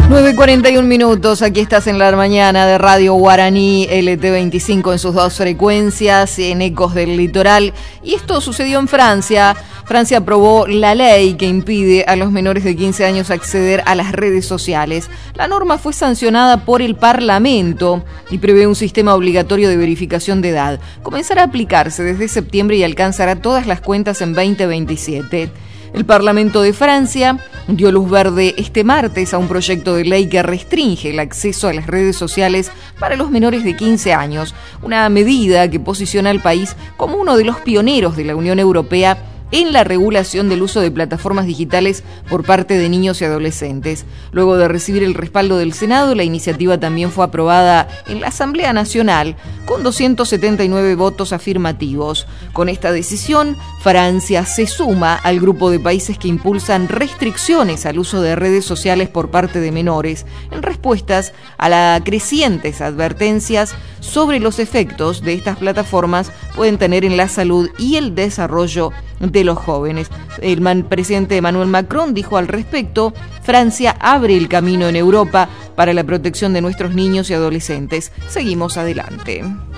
9:41, aquí estás en la mañana de Radio Guaraní LT25 en sus 2 frecuencias, en Ecos del Litoral. Y esto sucedió en Francia. Francia aprobó la ley que impide a los menores de 15 años acceder a las redes sociales. La norma fue sancionada por el Parlamento y prevé un sistema obligatorio de verificación de edad. Comenzará a aplicarse desde septiembre y alcanzará todas las cuentas en 2027. El Parlamento de Francia dio luz verde este martes a un proyecto de ley que restringe el acceso a las redes sociales para los menores de 15 años, una medida que posiciona al país como uno de los pioneros de la Unión Europea en la regulación del uso de plataformas digitales por parte de niños y adolescentes. Luego de recibir el respaldo del Senado, la iniciativa también fue aprobada en la Asamblea Nacional con 279 votos afirmativos. Con esta decisión, Francia se suma al grupo de países que impulsan restricciones al uso de redes sociales por parte de menores, en respuestas a las crecientes advertencias sobre los efectos de estas plataformas pueden tener en la salud y el desarrollo de los jóvenes. El presidente Emmanuel Macron dijo al respecto: Francia abre el camino en Europa para la protección de nuestros niños y adolescentes. Seguimos adelante.